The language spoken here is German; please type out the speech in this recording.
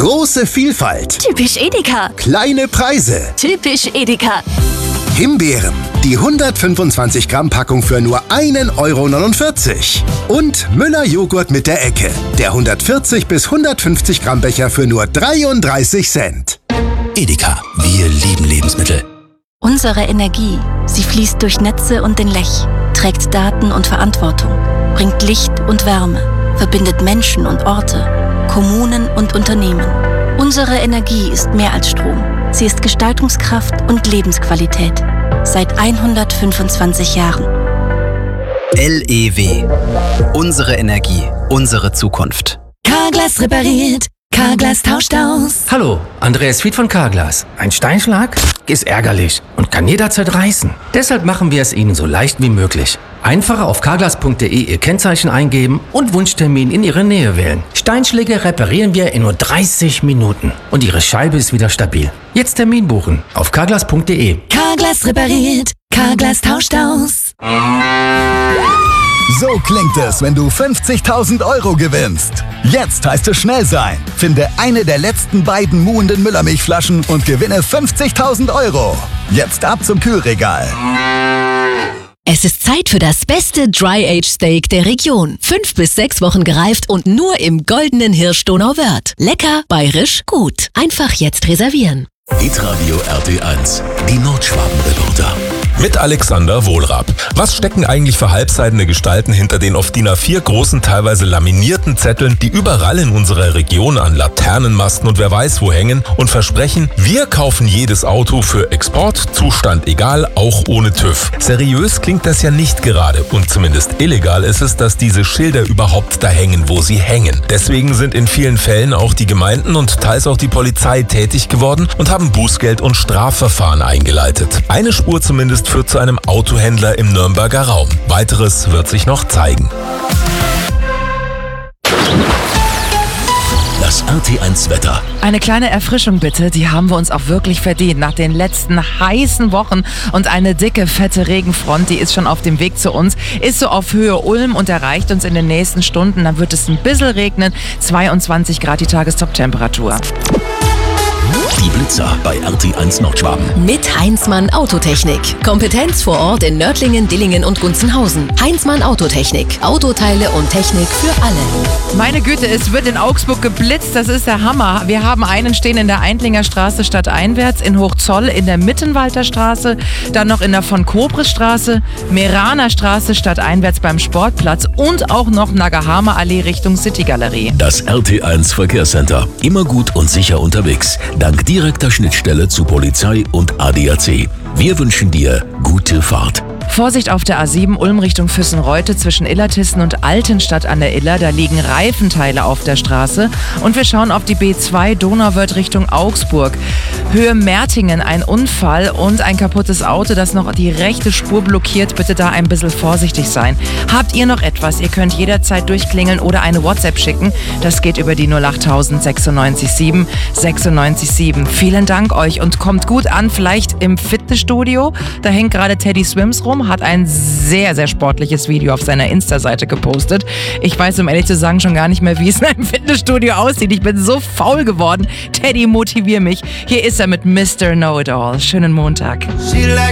Große Vielfalt. Typisch Edeka. Kleine Preise. Typisch Edeka. Himbeeren. Die 125 Gramm Packung für nur 1,49 €. Und Müller Joghurt mit der Ecke. Der 140 bis 150 Gramm Becher für nur 33 Cent. Edeka, wir lieben Lebensmittel. Unsere Energie, sie fließt durch Netze und den Lech, trägt Daten und Verantwortung, bringt Licht und Wärme, verbindet Menschen und Orte, Kommunen und Unternehmen. Unsere Energie ist mehr als Strom. Sie ist Gestaltungskraft und Lebensqualität. Seit 125 Jahren. LEW. Unsere Energie, unsere Zukunft. Carglass repariert. Carglass tauscht aus. Hallo, Andreas Fied von Carglass. Ein Steinschlag ist ärgerlich und kann jederzeit reißen. Deshalb machen wir es Ihnen so leicht wie möglich. Einfach auf carglass.de Ihr Kennzeichen eingeben und Wunschtermin in Ihre Nähe wählen. Steinschläge reparieren wir in nur 30 Minuten und Ihre Scheibe ist wieder stabil. Jetzt Termin buchen auf carglass.de. Carglass repariert. Carglass tauscht aus. So klingt es, wenn du 50.000 € gewinnst. Jetzt heißt es schnell sein. Finde eine der letzten beiden muhenden Müllermilchflaschen und gewinne 50.000 €. Jetzt ab zum Kühlregal. Es ist Zeit für das beste Dry-Age-Steak der Region. 5 bis 6 Wochen gereift und nur im goldenen Hirsch Donauwörth. Lecker, bayerisch, gut. Einfach jetzt reservieren. Hitradio RT1, die Nordschwaben-Reporter. Mit Alexander Wohlrab. Was stecken eigentlich für halbseidene Gestalten hinter den auf DIN A4 großen, teilweise laminierten Zetteln, die überall in unserer Region an Laternenmasten und wer weiß wo hängen und versprechen, wir kaufen jedes Auto für Export, Zustand egal, auch ohne TÜV. Seriös klingt das ja nicht gerade und zumindest illegal ist es, dass diese Schilder überhaupt da hängen, wo sie hängen. Deswegen sind in vielen Fällen auch die Gemeinden und teils auch die Polizei tätig geworden und haben Bußgeld- und Strafverfahren eingeleitet. Eine Spur zumindest führt zu einem Autohändler im Nürnberger Raum. Weiteres wird sich noch zeigen. Das RT1 Wetter. Eine kleine Erfrischung bitte, die haben wir uns auch wirklich verdient nach den letzten heißen Wochen und eine dicke, fette Regenfront, die ist schon auf dem Weg zu uns, ist so auf Höhe Ulm und erreicht uns in den nächsten Stunden. Dann wird es ein bisschen regnen, 22 Grad die Tagestop-Temperatur. Die Blitzer bei RT1 Nordschwaben. Mit Heinzmann Autotechnik. Kompetenz vor Ort in Nördlingen, Dillingen und Gunzenhausen. Heinzmann Autotechnik. Autoteile und Technik für alle. Meine Güte, es wird in Augsburg geblitzt, das ist der Hammer. Wir haben einen stehen in der Eindlinger Straße stadteinwärts, in Hochzoll in der Mittenwalder Straße, dann noch in der von Kobres Straße, Meraner Straße stadteinwärts beim Sportplatz und auch noch Nagahama Allee Richtung City Galerie. Das RT1 Verkehrscenter. Immer gut und sicher unterwegs. Dank direkter Schnittstelle zu Polizei und ADAC. Wir wünschen dir gute Fahrt. Vorsicht auf der A7 Ulm Richtung Füssenreute zwischen Illertissen und Altenstadt an der Iller. Da liegen Reifenteile auf der Straße. Und wir schauen auf die B2 Donauwörth Richtung Augsburg. Höhe Mertingen, ein Unfall und ein kaputtes Auto, das noch die rechte Spur blockiert. Bitte da ein bisschen vorsichtig sein. Habt ihr noch etwas? Ihr könnt jederzeit durchklingeln oder eine WhatsApp schicken. Das geht über die 08000 967 967. Vielen Dank euch und kommt gut an, vielleicht im Fitnessstudio. Da hängt gerade Teddy Swims rum, hat ein sehr, sehr sportliches Video auf seiner Insta-Seite gepostet. Ich weiß, um ehrlich zu sagen, schon gar nicht mehr, wie es in einem Fitnessstudio aussieht. Ich bin so faul geworden. Teddy, motivier mich. Hier ist er mit Mr. Know-It-All. Schönen Montag.